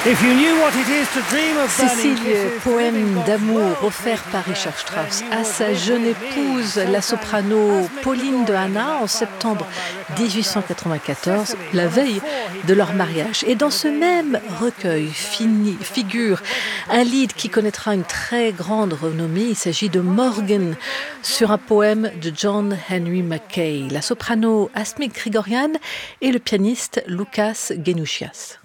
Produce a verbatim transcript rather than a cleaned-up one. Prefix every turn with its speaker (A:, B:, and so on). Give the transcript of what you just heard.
A: Cécile, poème d'amour offert par Richard Strauss à sa jeune épouse, la soprano Pauline de Hanna, en septembre dix-huit cent quatre-vingt-quatorze, la veille de leur mariage. Et dans ce même recueil fini, figure un lied qui connaîtra une très grande renommée. Il s'agit de Morgan, sur un poème de John Henry Mackay, la soprano Asmik Grigorian et le pianiste Łukasz Genouchias.